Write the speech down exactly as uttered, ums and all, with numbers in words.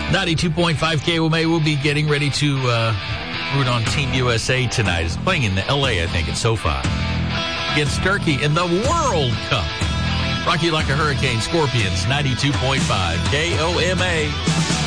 ninety-two point five K O M A will be getting ready to uh, root on Team U S A tonight. It's playing in L A, I think, at SoFi. Against Turkey in the World Cup. Rocky Like a Hurricane, Scorpions, ninety-two point five K O M A.